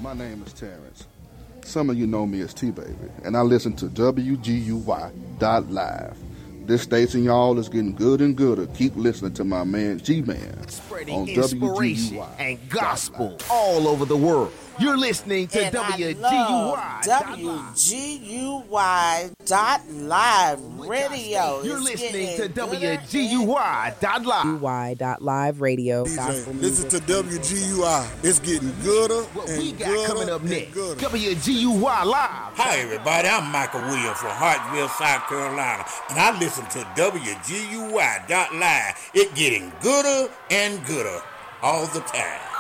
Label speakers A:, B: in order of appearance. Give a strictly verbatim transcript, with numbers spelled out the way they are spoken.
A: My name is Terrence. Some of you know me as T-Baby, and I listen to W G U Y dot live. This station, y'all, is getting good and gooder. Keep listening to my man G-Man
B: Spreading
A: on
B: inspiration
A: W G U Y
B: and gospel all over the world. You're listening to
C: And
B: W G U Y.
C: W G U Y dot live radio.
B: You're
C: It's
B: listening
C: getting
B: to
C: gooder
B: W G U Y dot live.
D: U Y dot live radio. Gospel
E: Listen
D: music.
E: to W G U I. It's getting gooder
B: What
E: and
B: we got
E: gooder
B: coming up
E: and
B: next?
E: gooder.
B: W G U Y Live.
F: Hi, everybody. I'm Michael Williams from Hartsville, South Carolina, and I listen to W G U Y dot live. It's getting gooder and gooder all the time.